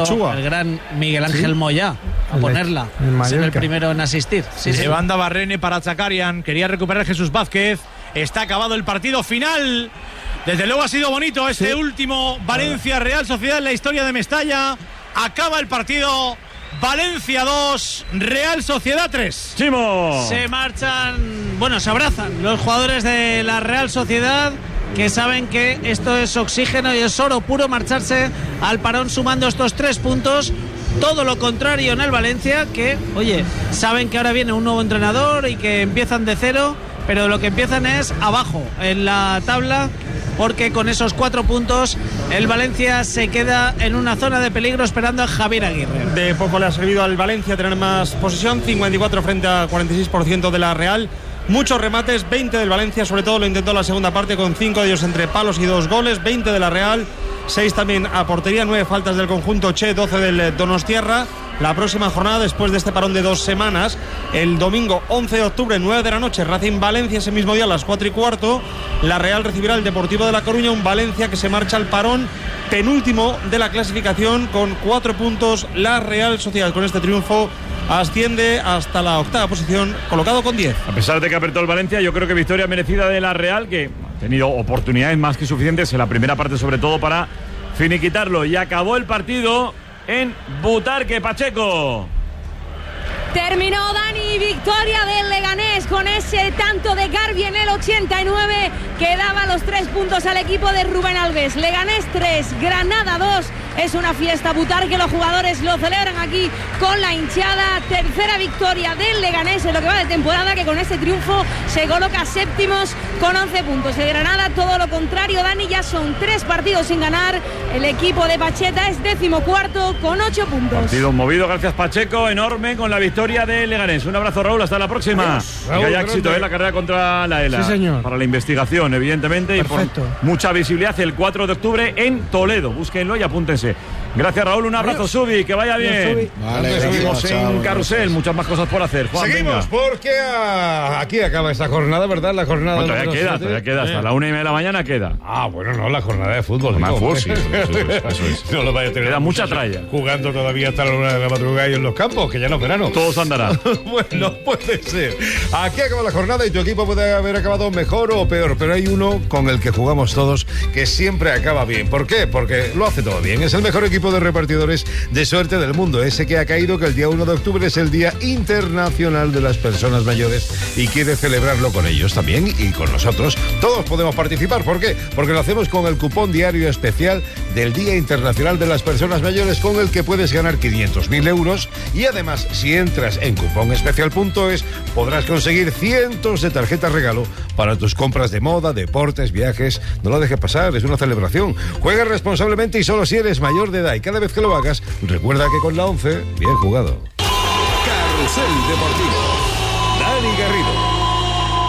el gran Miguel Ángel Moyá a ponerla. Ser el primero en asistir. Banda Barrene para Zakarian. Quería recuperar Jesús Vázquez. Está acabado el partido final. Desde luego ha sido bonito este último Valencia Real Sociedad en la historia de Mestalla. Acaba el partido. Valencia 2, Real Sociedad 3. Chimo. Se marchan, se abrazan los jugadores de la Real Sociedad, que saben que esto es oxígeno y es oro puro marcharse al parón sumando estos 3 puntos. Todo lo contrario en el Valencia, que, saben que ahora viene un nuevo entrenador y que empiezan de cero, pero lo que empiezan es abajo en la tabla, porque con esos 4 puntos el Valencia se queda en una zona de peligro esperando a Javier Aguirre. De poco le ha servido al Valencia tener más posesión, 54 frente a 46% de la Real. Muchos remates, 20 del Valencia, sobre todo lo intentó en la segunda parte con 5 de ellos entre palos y 2 goles, 20 de la Real, 6 también a portería, 9 faltas del conjunto Che, 12 del Donostiarra. La próxima jornada, después de este parón de 2 semanas, el domingo 11 de octubre, 9 de la noche, Racing Valencia, ese mismo día a las 4:15, la Real recibirá el Deportivo de La Coruña, un Valencia que se marcha al parón, penúltimo de la clasificación con 4 puntos. La Real Sociedad con este triunfo asciende hasta la 8ª posición, colocado con 10. A pesar de que apretó el Valencia, yo creo que victoria merecida de la Real, que ha tenido oportunidades más que suficientes en la primera parte, sobre todo para finiquitarlo. Y acabó el partido en Butarque, Pacheco. Terminó, Dani, victoria del Leganés con ese tanto de Garbi en el 89 que daba los 3 puntos al equipo de Rubén Alves. Leganés 3, Granada 2. Es una fiesta Butarque, los jugadores lo celebran aquí con la hinchada. Tercera victoria del Leganés en lo que va de temporada, que con este triunfo se coloca séptimos con 11 puntos. El Granada todo lo contrario, Dani, ya son 3 partidos sin ganar. El equipo de Pacheta es 14º con 8 puntos. Partido movido, gracias Pacheco, enorme con la victoria de Leganés. Un abrazo, Raúl, hasta la próxima. Raúl, que haya éxito en la carrera contra la ELA. Sí, señor. Para la investigación, evidentemente. Perfecto. Y por mucha visibilidad el 4 de octubre en Toledo. Búsquenlo y apúntense. Gracias, Raúl, un abrazo. Subi, que vaya bien. Vale, seguimos en Carrusel, muchas más cosas por hacer. Juan, seguimos, venga. porque aquí acaba esta jornada, ¿verdad? La jornada Bueno, todavía queda, hasta la 1:30 de la mañana queda. Bueno, no, la jornada de fútbol. Más fútbol, sí, eso es. No lo vaya a tener. Queda mucha tralla. Jugando todavía hasta la 1 de la madrugada y en los campos, que ya no es verano. Todos andarán. Bueno, puede ser. Aquí acaba la jornada y tu equipo puede haber acabado mejor o peor, pero hay uno con el que jugamos todos que siempre acaba bien. ¿Por qué? Porque lo hace todo bien. Es el mejor equipo de repartidores de suerte del mundo. Ese que ha caído que el día 1 de octubre es el Día Internacional de las Personas Mayores y quiere celebrarlo con ellos también y con nosotros. Todos podemos participar. ¿Por qué? Porque lo hacemos con el cupón diario especial del Día Internacional de las Personas Mayores, con el que puedes ganar 500.000 euros y además, si entras en cuponespecial.es, podrás conseguir cientos de tarjetas regalo para tus compras de moda, deportes, viajes. No lo dejes pasar, es una celebración. Juega responsablemente y solo si eres mayor de edad, y cada vez que lo hagas, recuerda que con la 11, bien jugado. Carrusel Deportivo. Dani Garrido.